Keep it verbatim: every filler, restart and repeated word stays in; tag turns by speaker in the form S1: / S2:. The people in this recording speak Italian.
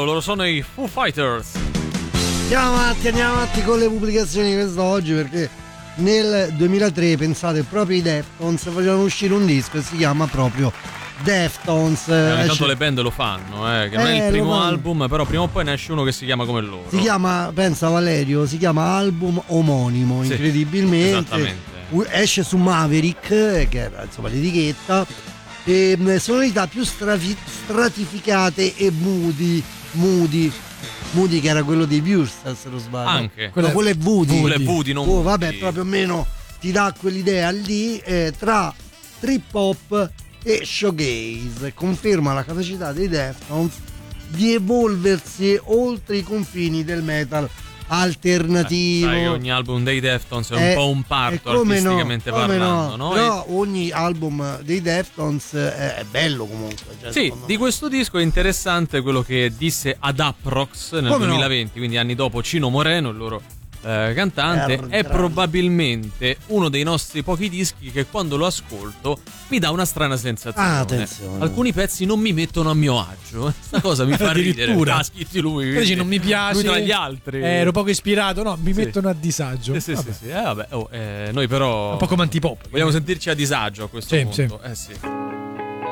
S1: Dio, loro sono i Foo Fighters.
S2: Andiamo avanti, andiamo avanti con le pubblicazioni di quest'oggi, perché nel duemilatré, pensate, proprio i Deftones facevano uscire un disco che si chiama proprio Deftones.
S1: Eh, ogni
S2: esce...
S1: tanto le band lo fanno, eh, che non
S2: eh,
S1: è il primo
S2: fanno.
S1: album, però prima o poi ne esce uno che si chiama come loro.
S2: Si chiama, pensa Valerio, si chiama album omonimo,
S1: sì,
S2: incredibilmente.
S1: Esattamente.
S2: Esce su Maverick, che era insomma l'etichetta, e sonorità più strafi- stratificate e moody, moody, moody che era quello dei Bürster, se non sbaglio.
S1: Anche.
S2: Quello, quello è Woody.
S1: Quello è Woody, non
S2: oh,
S1: Woody.
S2: Vabbè, proprio meno ti dà quell'idea lì, eh, tra trip hop e showgaze. Conferma la capacità dei Deftones di evolversi oltre i confini del metal alternativo.
S1: Eh, sai che ogni album dei Deftones è,
S2: è
S1: un po' un parto artisticamente
S2: no,
S1: parlando,
S2: no?
S1: no?
S2: Però ogni album dei Deftones è, è bello comunque, cioè,
S1: sì, di
S2: me.
S1: questo disco è interessante quello che disse ad Uproxx nel
S2: Come
S1: duemilaventi, no? Quindi anni dopo Cino Moreno, il loro eh, cantante.
S2: Eh,
S1: è probabilmente uno dei nostri pochi dischi che quando lo ascolto mi dà una strana sensazione.
S2: Ah, attenzione.
S1: Alcuni pezzi non mi mettono a mio agio. Questa cosa mi fa ridere. Ah, schitti lui.
S3: Invece non mi piace.
S1: Lui tra gli altri.
S3: Eh, ero poco ispirato, no, mi
S1: sì.
S3: mettono a disagio.
S1: Sì, sì, sì, sì. Eh, vabbè. Oh, eh, noi però
S3: un po' come Antipop.
S1: vogliamo sentirci a disagio a questo
S3: sì,
S1: punto.
S3: Sì.
S1: Eh sì.